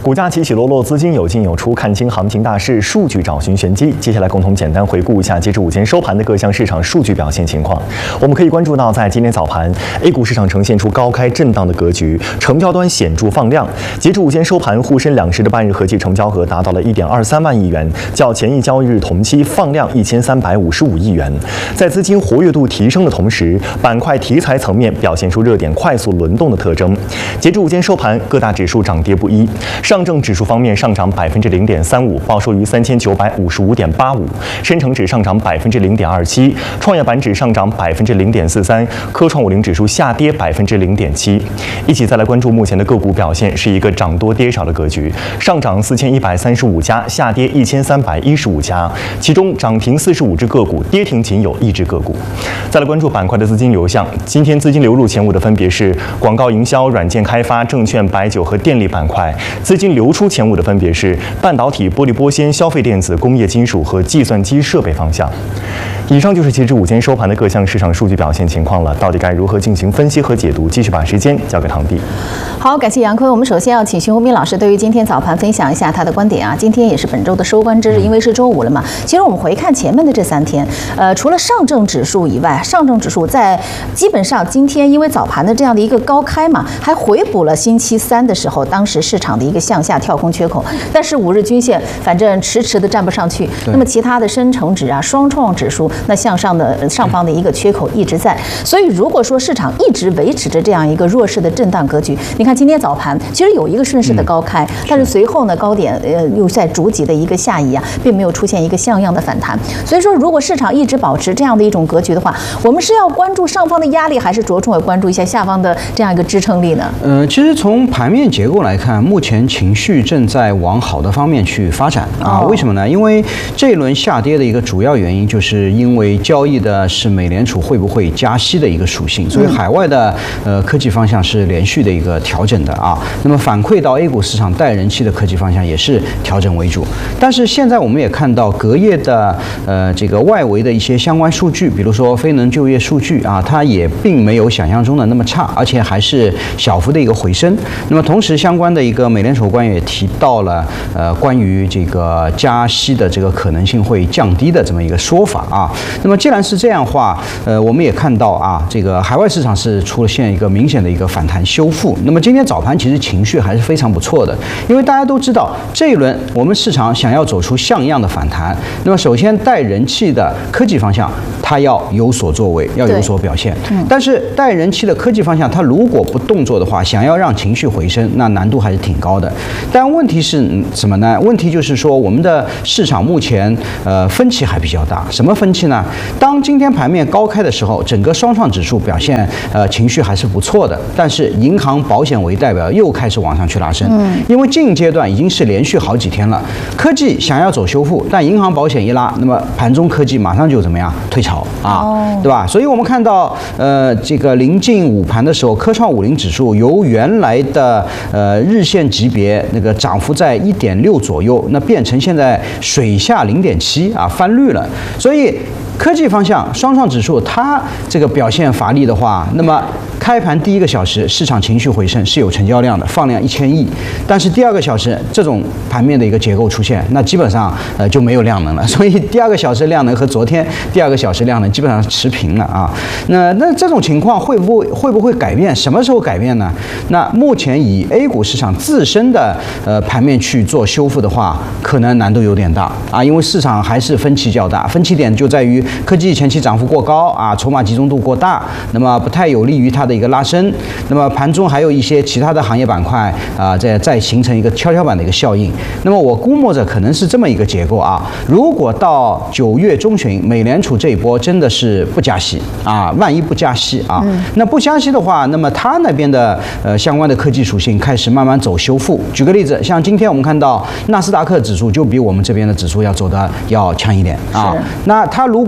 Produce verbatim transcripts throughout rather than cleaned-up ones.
股价起起落落，资金有进有出，看清行情大势，数据找寻玄机。接下来共同简单回顾一下截至午间收盘的各项市场数据表现情况。我们可以关注到，在今天早盘 ，A 股市场呈现出高开震荡的格局，成交端显著放量。截至午间收盘，沪深两市的半日合计成交额达到了 一点二三万亿元，较前一交易日同期放量一千三百五十五亿元。在资金活跃度提升的同时，板块题材层面表现出热点快速轮动的特征。截至午间收盘，各大指数涨跌不一。上证指数方面上涨百分之零点三五，报收于三千九百五十五点八五；深成指上涨百分之零点二七，创业板指上涨百分之零点四三，科创五零指数下跌百分之零点七。一起再来关注目前的个股表现，是一个涨多跌少的格局，上涨四千一百三十五家，下跌一千三百一十五家，其中涨停四十五只个股，跌停仅有一只个股。再来关注板块的资金流向，今天资金流入前五的分别是广告营销、软件开发、证券、白酒和电力板块。资金流出前五的分别是半导体、玻璃玻纤、消费电子、工业金属和计算机设备方向。以上就是截至午间收盘的各项市场数据表现情况了。到底该如何进行分析和解读？继续把时间交给唐弟。 好，感谢杨坤。我们首先要请徐宏斌老师对于今天早盘分享一下他的观点啊。今天也是本周的收官之日，因为是周五了嘛。其实我们回看前面的这三天，呃，除了上证指数以外，上证指数在基本上今天因为早盘的这样的一个高开嘛，还回补了星期三的时候当时市场的一个向下跳空缺口，但是五日均线反正迟迟的站不上去。那么其他的深成指啊、双创指数，那向上的上方的一个缺口一直在。所以如果说市场一直维持着这样一个弱势的震荡格局，你看今天早盘其实有一个顺势的高开，嗯、但是随后呢高点呃又在逐级的一个下移啊，并没有出现一个像样的反弹。所以说，如果市场一直保持这样的一种格局的话，我们是要关注上方的压力，还是着重要关注一下下方的这样一个支撑力呢？ 呃，其实从盘面结构来看，目前情绪正在往好的方面去发展啊。 哦、 为什么呢？因为这一轮下跌的一个主要原因，就是因为交易的是美联储会不会加息的一个属性，所以海外的呃科技方向是连续的一个调整的啊。那么反馈到 A 股市场带人气的科技方向也是调整为主。但是现在我们也看到隔夜的呃这个外围的一些相关数据，比如说非农就业数据啊，它也并没有想象中的那么差，而且还是小幅的一个回升。那么同时相关的一个美联储官员也提到了呃关于这个加息的这个可能性会降低的这么一个说法啊。那么既然是这样的话，呃我们也看到啊，这个海外市场是出现一个明显的一个反弹修复。那么今天早盘其实情绪还是非常不错的，因为大家都知道这一轮我们市场想要走出像样的反弹，那么首先带人气的科技方向它要有所作为，要有所表现。嗯、但是带人气的科技方向它如果不动作的话，想要让情绪回升，那难度还是挺高的。但问题是什么呢？问题就是说我们的市场目前呃分歧还比较大。什么分歧呢？当今天盘面高开的时候，整个双创指数表现呃情绪还是不错的，但是银行保险为代表又开始往上去拉升。嗯，因为近阶段已经是连续好几天了，科技想要走修复，但银行保险一拉，那么盘中科技马上就怎么样退潮啊，哦、对吧？所以我们看到呃这个临近午盘的时候，科创五零指数由原来的呃日线级别那个涨幅在一点六左右，那变成现在水下零点七啊，翻绿了。所以科技方向双创指数它这个表现乏力的话，那么开盘第一个小时市场情绪回升，是有成交量的，放量一千亿。但是第二个小时这种盘面的一个结构出现，那基本上呃就没有量能了。所以第二个小时量能和昨天第二个小时量能基本上持平了啊。那那这种情况会不会会不会改变？什么时候改变呢？那目前以 A 股市场自身的呃盘面去做修复的话，可能难度有点大啊，因为市场还是分歧较大。分歧点就在于科技前期涨幅过高啊，筹码集中度过大，那么不太有利于它的一个拉升。那么盘中还有一些其他的行业板块啊，在再形成一个跷跷板的一个效应。那么我估摸着可能是这么一个结构啊。如果到九月中旬，美联储这一波真的是不加息啊，万一不加息啊，嗯、那不加息的话，那么它那边的呃相关的科技属性开始慢慢走修复。举个例子，像今天我们看到纳斯达克指数就比我们这边的指数要走的要强一点啊。那它如果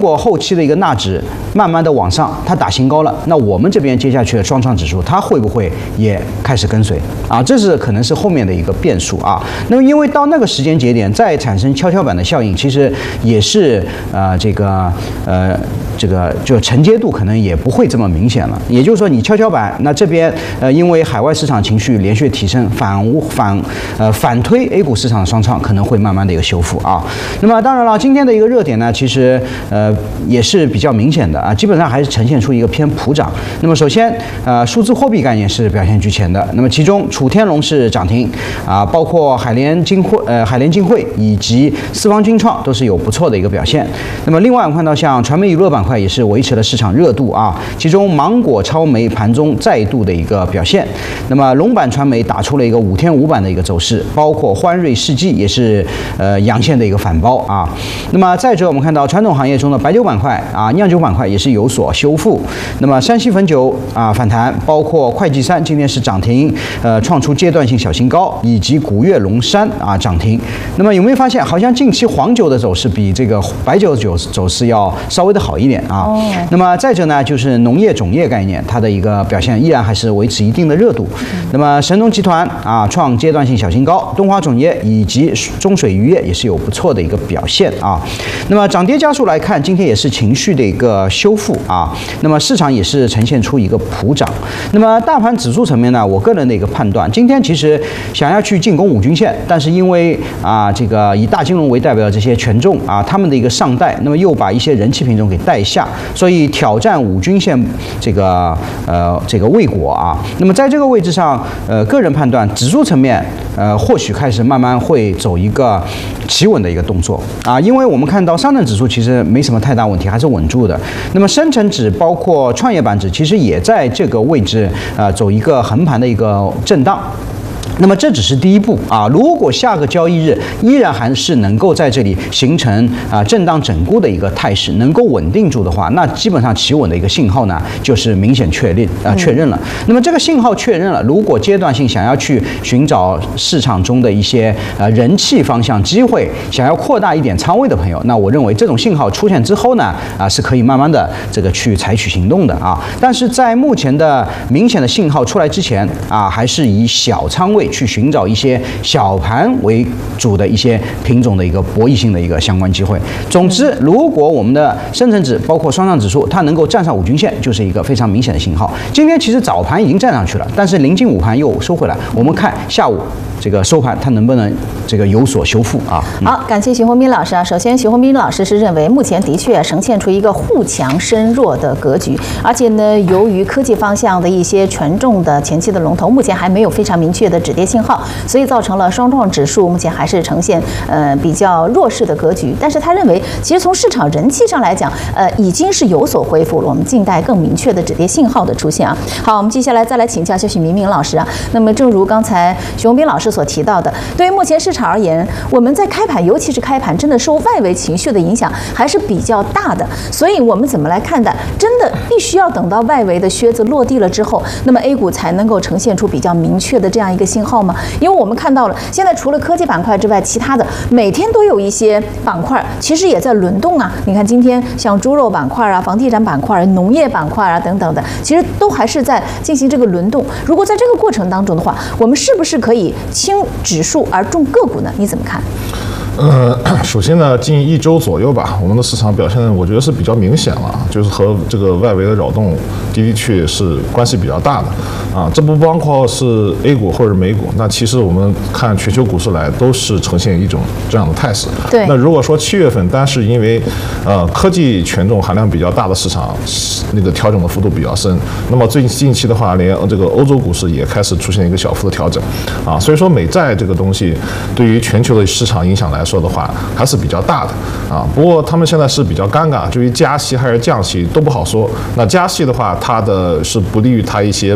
果后期的一个纳指慢慢的往上，它打新高了，那我们这边接下去的双创指数，它会不会也开始跟随啊？这是可能是后面的一个变数啊。那么因为到那个时间节点再产生跷跷板的效应，其实也是呃这个呃这个就承接度可能也不会这么明显了。也就是说，你跷跷板，那这边呃因为海外市场情绪连续提升，反反呃反推 A 股市场的双创可能会慢慢的一个修复啊。那么当然了，今天的一个热点呢，其实呃也是比较明显的啊，基本上还是呈现出一个偏普涨。那么首先呃数字货币概念是表现居前的，那么其中楚天龙是涨停啊，包括海联金汇呃海联金汇以及四方军创都是有不错的一个表现。那么另外我们看到像传媒娱乐板块也是维持了市场热度啊，其中芒果超媒盘中再度的一个表现。那么龙板传媒打出了一个五天五板的一个走势，包括欢瑞世纪也是呃阳线的一个反包啊。那么再者我们看到传统行业中的白酒板块啊、酿酒板块也是有所修复。那么山西汾酒啊反弹，包括会计山今天是涨停，呃创出阶段性小新高，以及古越龙山啊涨停。那么有没有发现，好像近期黄酒的走势比这个白酒酒走势要稍微的好一点啊？哦、那么再者呢，就是农业种业概念，它的一个表现依然还是维持一定的热度。嗯、那么神农集团啊创阶段性小新高，东华种业以及中水渔业也是有不错的一个表现啊。那么涨跌家数来看，今天也是情绪的一个修复啊。那么市场也是呈现出一个普涨。那么大盘指数层面呢，我个人的一个判断，今天其实想要去进攻五均线，但是因为啊这个以大金融为代表的这些权重啊，他们的一个上带，那么又把一些人气品种给带下，所以挑战五均线这个呃这个未果啊。那么在这个位置上，呃个人判断，指数层面呃或许开始慢慢会走一个企稳的一个动作啊，因为我们看到上证指数其实没什么太大问题，还是稳住的。那么深成指包括创业板指其实也在这个位置啊、呃、走一个横盘的一个震荡。那么这只是第一步啊，如果下个交易日依然还是能够在这里形成啊震荡整固的一个态势，能够稳定住的话，那基本上企稳的一个信号呢，就是明显确认啊确认了。那么这个信号确认了，如果阶段性想要去寻找市场中的一些呃人气方向机会，想要扩大一点仓位的朋友，那我认为这种信号出现之后呢，啊是可以慢慢的这个去采取行动的啊。但是在目前的明显的信号出来之前啊，还是以小仓位去寻找一些小盘为主的一些品种的一个博弈性的一个相关机会。总之，如果我们的深成指包括双上指数它能够站上五均线，就是一个非常明显的信号。今天其实早盘已经站上去了，但是临近午盘又收回来。我们看下午这个收盘它能不能这个有所修复啊？ 嗯、好，感谢徐宏斌老师啊。首先，徐宏斌老师是认为目前的确呈现出一个互强深弱的格局，而且呢，由于科技方向的一些权重的前期的龙头，目前还没有非常明确的止跌信号，所以造成了双创指数目前还是呈现呃比较弱势的格局。但是他认为，其实从市场人气上来讲，呃已经是有所恢复了，我们静待更明确的止跌信号的出现啊。好，我们接下来再来请教一下许明明老师啊。那么正如刚才徐宏斌老师所提到的，对于目前市场而言，我们在开盘，尤其是开盘，真的受外围情绪的影响还是比较大的。所以我们怎么来看待？真的必须要等到外围的靴子落地了之后，那么 A 股才能够呈现出比较明确的这样一个信号吗？因为我们看到了，现在除了科技板块之外，其他的每天都有一些板块，其实也在轮动啊。你看今天像猪肉板块啊、房地产板块、农业板块啊等等的，其实都还是在进行这个轮动。如果在这个过程当中的话，我们是不是可以轻指数而重个股呢？你怎么看？ 呃，首先呢，近一周左右吧，我们的市场表现，我觉得是比较明显了，就是和这个外围的扰动的的确是关系比较大的啊。这不包括是 A 股或者美股，那其实我们看全球股市来都是呈现一种这样的态势。 对。 那如果说七月份单是因为呃科技权重含量比较大的市场，那个调整的幅度比较深，那么最近期的话，连这个欧洲股市也开始出现一个小幅的调整啊。所以说美债这个东西对于全球的市场影响来说的话还是比较大的啊，不过他们现在是比较尴尬，至于加息还是降息都不好说。那加息的话，它的是不利于它一些美国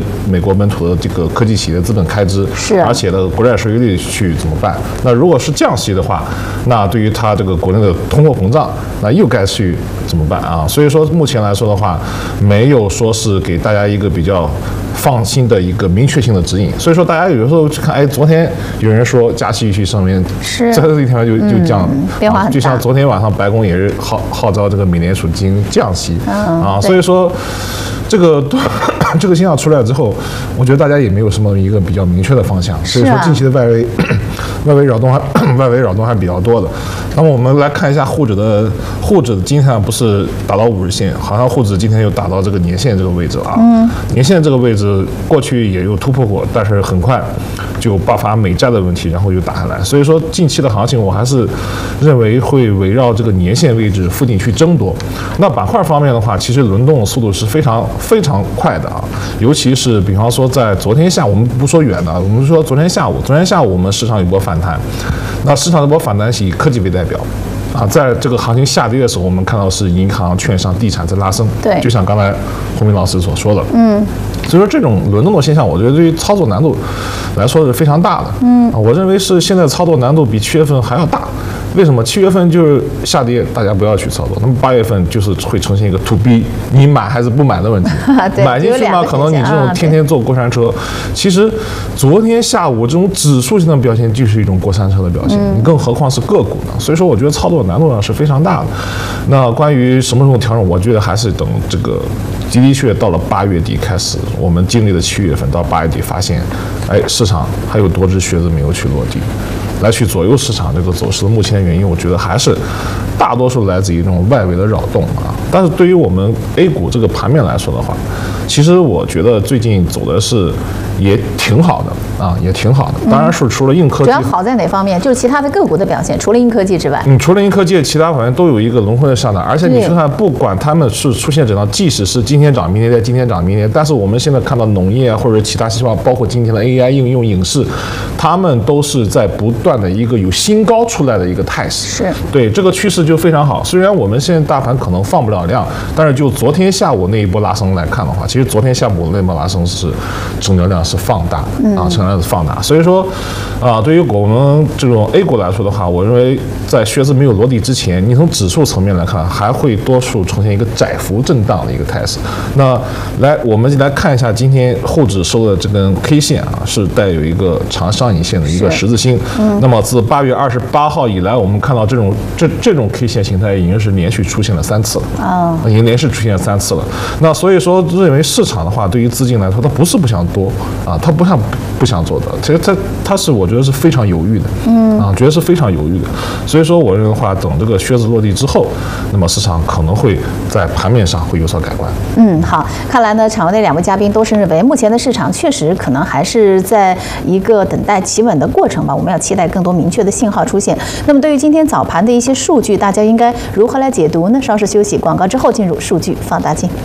国本土的这个科技企业的资本开支， 是， 而且呢，国债收益率去怎么办？那如果是降息的话，那对于它这个国内的通货膨胀，那又该去怎么办啊？所以说目前来说的话，没有说是给大家一个比较放心的一个明确性的指引。所以说大家有的时候去看，哎，昨天有人说加息预期上面， 是这一天就就降， 嗯、变化很大、 啊。就像昨天晚上白宫也是号号召这个美联储进行降息、 嗯、 啊，所以说这个这个现象出来之后，我觉得大家也没有什么一个比较明确的方向。所以说近期的外围、啊、外围扰动还外围扰动还比较多的。那么我们来看一下沪指的沪指今天不是打到五日线，好像沪指今天又打到这个年线这个位置了啊。嗯，年线这个位置过去也有突破过，但是很快就爆发美债的问题，然后又打下来。所以说近期的行情我还是认为会围绕这个年线位置附近去争夺。那板块方面的话，其实轮动速度是非常非常快的啊，尤其是比方说在昨天下午，我们不说远的，我们说昨天下午，昨天下午我们市场有波反弹，那市场的波反弹是以科技为代表。啊，在这个行情下跌的时候，我们看到是银行、券商、地产在拉升， 对， 就像刚才洪明老师所说的，嗯，所以说这种轮动的现象，我觉得对于操作难度来说是非常大的，嗯，啊，我认为是现在操作难度比七月份还要大。为什么七月份就是下跌，大家不要去操作。那么八月份就是会呈现一个 to B， 你买还是不买的问题。买进去嘛，可能你这种天天坐过山车。其实昨天下午这种指数性的表现就是一种过山车的表现，嗯、更何况是个股呢？所以说，我觉得操作难度上是非常大的。那关于什么时候调整，我觉得还是等这个的的确到了八月底开始，我们经历了七月份到八月底，发现，哎，市场还有多只靴子没有去落地。来去左右市场这个走势的目前原因，我觉得还是大多数来自于这种外围的扰动啊。但是对于我们 A 股这个盘面来说的话，其实我觉得最近走的是也挺好的啊，也挺好的。当然是除了硬科技， 主要好在哪方面？就是其他的个股的表现，除了硬科技之外， 嗯，除了硬科技，其他好像都有一个轮回的上涨。而且你去看，不管他们是出现怎样，即使是今天涨明天跌，今天涨明天，但是我们现在看到农业啊，或者其他细胞，包括今天的 A I 应用、影视，他们都是在不断的一个有新高出来的一个态势。 是对这个趋势就非常好。虽然我们现在大盘可能放不了量，但是就昨天下午那一波拉升来看的话，其实昨天下午那波拉升是成交量是放大的啊，成交量是放大。所以说啊，对于我们这种 A 股来说的话，我认为在靴子没有落地之前，你从指数层面来看，还会多数呈现一个窄幅震荡的一个态势。那来，我们来看一下今天沪指收的这根 K 线啊，是带有一个长上影线的一个十字星。嗯、那么自八月二十八号以来，我们看到这种这这种 K 线形态已经是连续出现了三次了啊，已经连续出现了三次了。那所以说，认为市场的话，对于资金来说，它不是不想多啊，它不想不想做的，其实它它是我觉得是非常犹豫的，嗯啊，觉得是非常犹豫的。所以说，我认为的话，等这个靴子落地之后，那么市场可能会在盘面上会有所改观。 嗯，好，看来呢，场外的两位嘉宾都是认为，目前的市场确实可能还是在一个等待企稳的过程吧。我们要期待更多明确的信号出现。那么，对于今天早盘的一些数据，大家应该如何来解读呢？稍事休息，广告之后进入数据放大镜。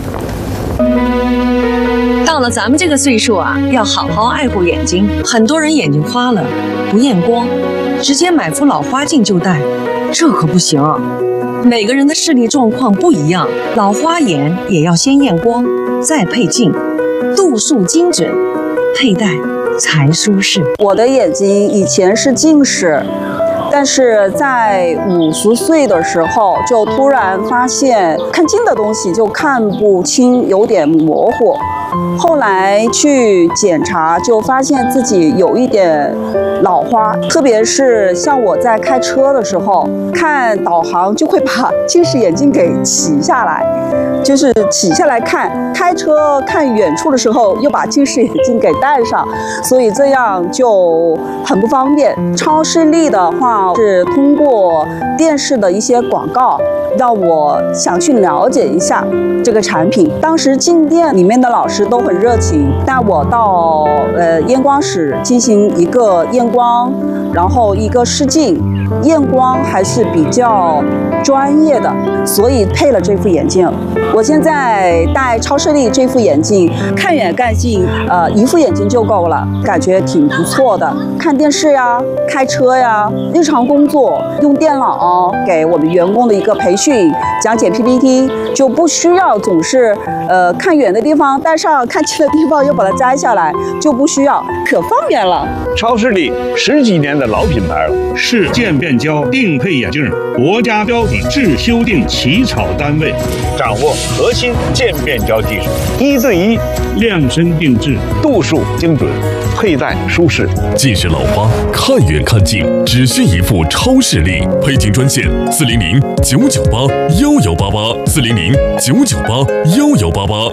到了咱们这个岁数啊，要好好爱护眼睛。很多人眼睛花了，不验光，直接买副老花镜就戴，这可不行。每个人的视力状况不一样，老花眼也要先验光，再配镜，度数精准，佩戴才舒适。 我的眼睛以前是近视，但是在五十岁的时候，就突然发现看近的东西就看不清，有点模糊。后来去检查，就发现自己有一点老花，特别是像我在开车的时候，看导航就会把近视眼镜给起下来，就是起下来看，开车看远处的时候又把近视眼镜给戴上，所以这样就很不方便。超视力的话是通过电视的一些广告，让我想去了解一下这个产品。当时进店里面的老师都很热情，带我到呃验光室进行一个验光，然后一个试镜，验光还是比较专业的，所以配了这副眼镜。我现在戴超视力这副眼镜，看远看近，呃一副眼镜就够了，感觉挺不错的。看电视呀，开车呀，日常工作用电脑给我们员工的一个培训，讲解 P P T， 就不需要总是呃看远的地方戴上上看清的地方又把它摘下来，就不需要，可方便了。 超视力十几年的老品牌了，是渐变焦定配眼镜，国家标准制修订起草单位，掌握核心渐变焦技术，一对一量身定制，度数精准，佩戴舒适。 近视老花看远看近，只需一副超视力。配镜专线：四零零九九八幺幺八八，四零零九九八幺幺八八。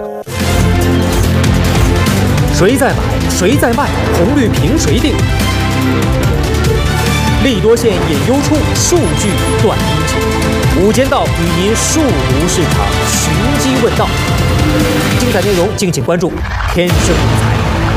谁在买，谁在卖，红绿凭谁定？利多线隐忧处，数据断阴晴。午间道与您数独市场，寻机问道。精彩内容敬请关注天生理财。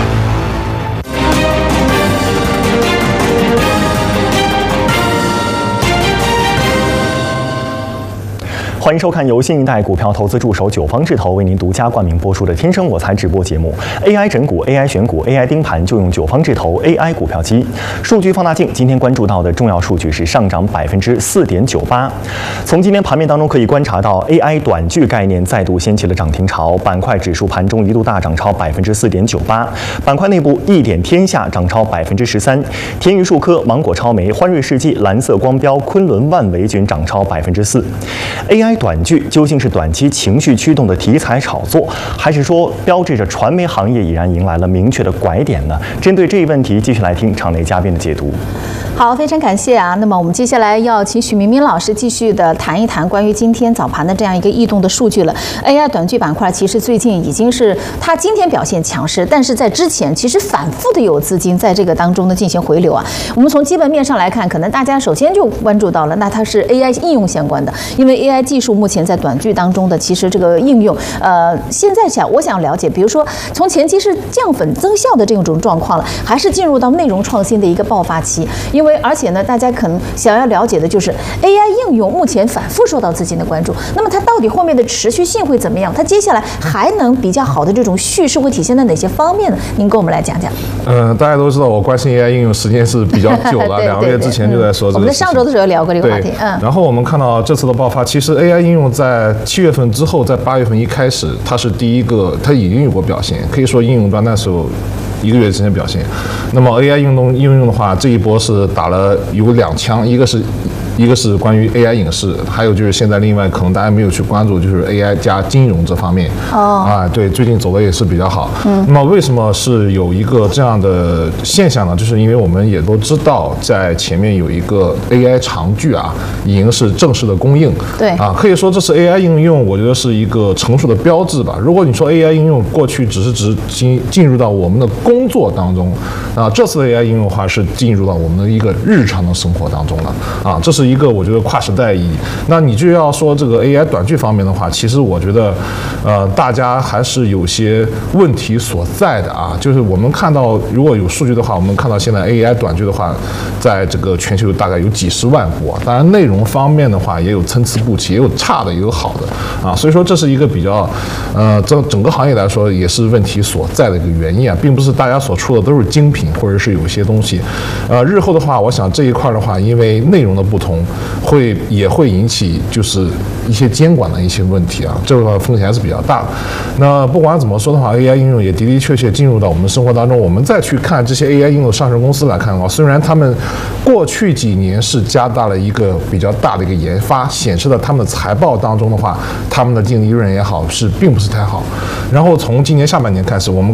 欢迎收看由新一代股票投资助手九方智投为您独家冠名播出的《天生我材》直播节目。A I 整股、A I 选股、A I 盯盘，就用九方智投 A I 股票机。数据放大镜今天关注到的重要数据是上涨百分之四点九八。从今天盘面当中可以观察到 ，A I 短剧概念再度掀起了涨停潮，板块指数盘中一度大涨超百分之四点九八。板块内部，一点天下涨超百分之十三，天宇数科、芒果超媒、欢瑞世纪、蓝色光标、昆仑万维均涨超百分之四。A I 短剧究竟是短期情绪驱动的题材炒作，还是说标志着传媒行业已然迎来了明确的拐点呢？针对这一问题，继续来听场内嘉宾的解读。 好，非常感谢啊。那么我们接下来要请许明明老师继续的谈一谈关于今天早盘的这样一个异动的数据了。A I 短剧板块其实最近已经是它今天表现强势，但是在之前其实反复的有资金在这个当中呢进行回流啊。我们从基本面上来看，可能大家首先就关注到了，那它是 A I 应用相关的，因为 A I 技术目前在短剧当中的其实这个应用，呃，现在想我想了解，比如说从前期是降本增效的这种状况了，还是进入到内容创新的一个爆发期？因为而且呢，大家可能想要了解的就是 A I 应用目前反复受到资金的关注，那么它到底后面的持续性会怎么样？它接下来还能比较好的这种叙事会体现在哪些方面呢？您跟我们来讲讲。 嗯、呃，大家都知道我关心 A I 应用时间是比较久了，两个月之前就在说这个、嗯。我们在上周的时候聊过这个话题，嗯。 然后我们看到这次的爆发，其实 A I 应用在七月份之后，在八月份一开始，它是第一个，它已经有过表现，可以说应用端那时候一个月之前表现。那么 A I 应用应用的话，这一波是打了有两枪，一个是。一个是关于 A I 影视，还有就是现在另外可能大家没有去关注，就是 A I 加金融这方面。哦。啊，对，最近走的也是比较好。嗯。那么为什么是有一个这样的现象呢？就是因为我们也都知道，在前面有一个 A I 长剧啊，已经是正式的供应。 对。 啊，可以说这是 A I 应用，我觉得是一个成熟的标志吧。如果你说 A I 应用过去只是只进进入到我们的工作当中，啊，这次的 A I 应用的话是进入到我们的一个日常的生活当中了。啊，这是一个我觉得跨时代意义。那你就要说这个 A I 短剧方面的话，其实我觉得，呃，大家还是有些问题所在的啊。就是我们看到，如果有数据的话，我们看到现在 A I 短剧的话，在这个全球大概有几十万部啊。当然，内容方面的话也有参差不齐，也有差的，也有好的啊。所以说这是一个比较，呃，整整个行业来说也是问题所在的一个原因啊，并不是大家所出的都是精品，或者是有些东西，呃，日后的话，我想这一块的话，因为内容的不同。会也会引起就是一些监管的一些问题啊，这个风险还是比较大的。那不管怎么说的话 ，A I 应用也的的确确进入到我们生活当中。我们再去看这些 A I 应用上市公司来看的话，虽然他们过去几年是加大了一个比较大的一个研发，显示到他们的财报当中的话，他们的净利润也好是并不是太好。然后从今年下半年开始，我们